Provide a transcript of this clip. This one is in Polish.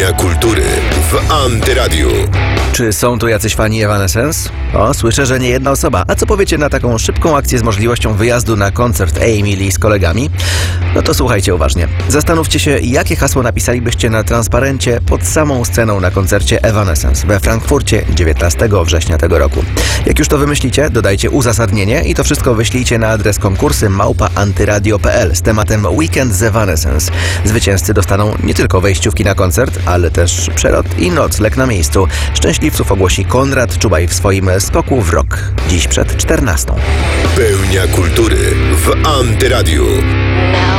Pełnia kultury w Antyradiu. Czy są tu jacyś fani Evanescence? O, słyszę, że nie jedna osoba. A co powiecie na taką szybką akcję z możliwością wyjazdu na koncert Amy Lee z kolegami? No to słuchajcie uważnie. Zastanówcie się, jakie hasło napisalibyście na transparencie pod samą sceną na koncercie Evanescence we Frankfurcie 19 września tego roku. Jak już to wymyślicie, dodajcie uzasadnienie i to wszystko wyślijcie na adres konkursy@antyradio.pl z tematem Weekend z Evanescence. Zwycięzcy dostaną nie tylko wejściówki na koncert, ale też przelot i nocleg na miejscu. Szczęśliwców ogłosi Konrad Czubaj w swoim Skoku w Rock. Dziś przed 14. Pełnia kultury w Antyradiu.